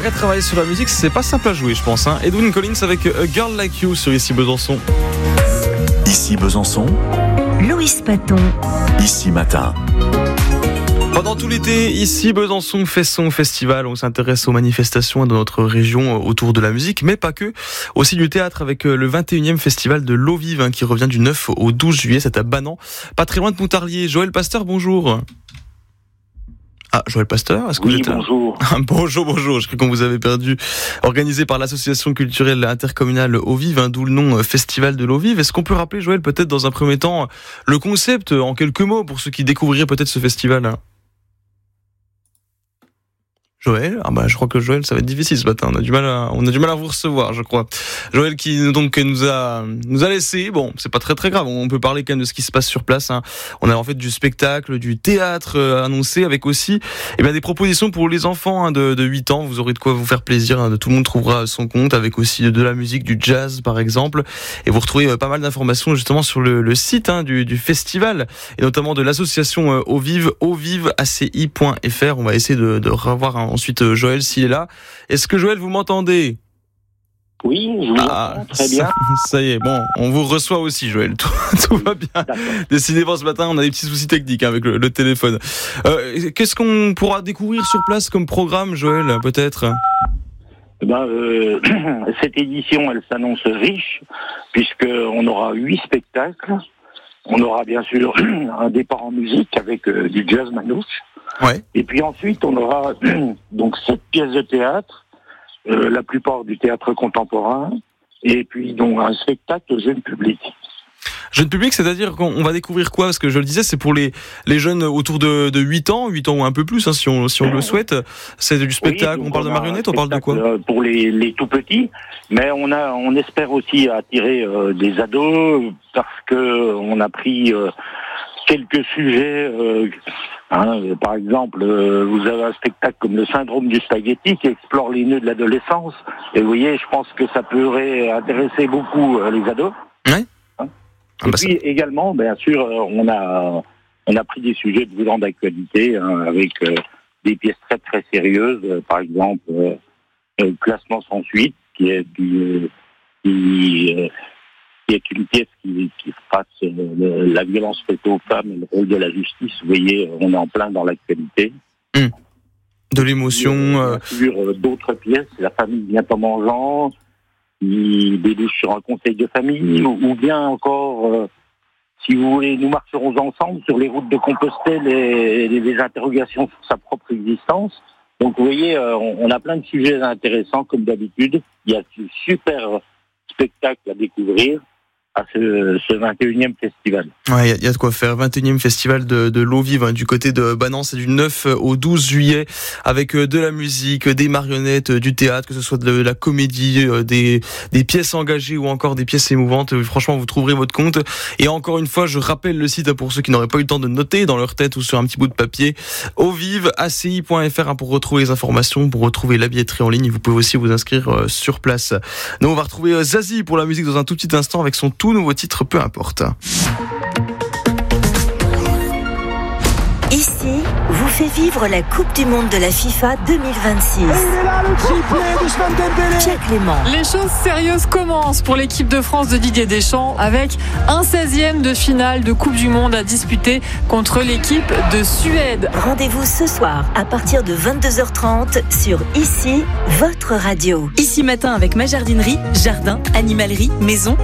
qu'à travailler sur la musique, c'est pas simple à jouer, je pense. Edwyn Collins avec A Girl Like You sur Ici Besançon. Ici Besançon, Loïs Paton. Ici Matin. Pendant tout l'été, Ici Besançon fait son festival. On s'intéresse aux manifestations de notre région autour de la musique, mais pas que. Aussi du théâtre avec le 21e festival de l'eau vive qui revient du 9 au 12 juillet. C'est à Banan, pas très loin de Pontarlier. Joël Pasteur, bonjour. Ah, Joël Pasteur, est-ce que vous êtes là ? Bonjour. Bonjour, je crois qu'on vous avait perdu. Organisé par l'association culturelle intercommunale Eau Vive, d'où le nom Festival de l'eau vive. Est-ce qu'on peut rappeler, Joël, peut-être dans un premier temps, le concept en quelques mots pour ceux qui découvriraient peut-être ce festival ? Joël, je crois que Joël, ça va être difficile ce matin. On a du mal à vous recevoir, je crois. Joël qui donc nous a laissé. Bon, c'est pas très très grave. On peut parler quand même de ce qui se passe sur place. On a en fait du spectacle, du théâtre annoncé, avec aussi des propositions pour les enfants de 8 ans. Vous aurez de quoi vous faire plaisir. Tout le monde trouvera son compte, avec aussi de la musique, du jazz par exemple. Et vous retrouvez pas mal d'informations justement sur le site du festival et notamment de l'association Eau Vive, auviveaci.fr. On va essayer de revoir ensuite Joël s'il est là. Est-ce que Joël, vous m'entendez ? Oui, je vous entends très bien. Ça y est, bon, on vous reçoit aussi, Joël. Tout va bien. D'accord. Décidément, ce matin, on a des petits soucis techniques avec le téléphone. Qu'est-ce qu'on pourra découvrir sur place comme programme, Joël, peut-être ? Cette édition, elle s'annonce riche, puisqu'on aura 8 spectacles. On aura bien sûr un départ en musique avec du jazz manouche. Ouais. Et puis ensuite, on aura donc 7 pièces de théâtre, la plupart du théâtre contemporain, et puis donc un spectacle jeune public. Jeune public, c'est-à-dire qu'on va découvrir quoi ? Parce que je le disais, c'est pour les jeunes autour de 8 ans ou un peu plus, si on le souhaite. C'est du spectacle, on parle de marionnettes, on parle de quoi ? Pour les tout petits, mais on espère aussi attirer des ados, parce que on a pris quelques sujets. Par exemple, vous avez un spectacle comme le syndrome du spaghetti qui explore les nœuds de l'adolescence. Et vous voyez, je pense que ça pourrait intéresser beaucoup les ados. Ouais. Et puis également, bien sûr, on a pris des sujets de grande actualité avec des pièces très très sérieuses. Par exemple, Classement sans suite, qui est une pièce qui trace la violence faite aux femmes et le rôle de la justice. Vous voyez, on est en plein dans l'actualité. De l'émotion. Sur d'autres pièces, La famille vient en mangeant, qui débouche sur un conseil de famille, ou bien encore, si vous voulez, nous marcherons ensemble sur les routes de Compostelle et les interrogations sur sa propre existence. Donc vous voyez, on a plein de sujets intéressants comme d'habitude. Il y a ce super spectacle à découvrir à ce 21e festival. Ouais, il y a de quoi faire. 21e festival de l'eau vive du côté de Banan, c'est du 9 au 12 juillet avec de la musique, des marionnettes, du théâtre, que ce soit de la comédie, des pièces engagées ou encore des pièces émouvantes. Franchement, vous trouverez votre compte. Et encore une fois, je rappelle le site pour ceux qui n'auraient pas eu le temps de noter dans leur tête ou sur un petit bout de papier. auviveaci.fr pour retrouver les informations, pour retrouver la billetterie en ligne. Vous pouvez aussi vous inscrire sur place. Nous, on va retrouver Zazie pour la musique dans un tout petit instant avec son tout nouveau titre, Peu importe. Ici vous fait vivre la Coupe du Monde de la FIFA 2026. Check Clément. Les choses sérieuses commencent pour l'équipe de France de Didier Deschamps avec un 16e de finale de Coupe du Monde à disputer contre l'équipe de Suède. Rendez-vous ce soir à partir de 22h30 sur Ici, votre radio. Ici Matin avec ma jardinerie, jardin, animalerie, maison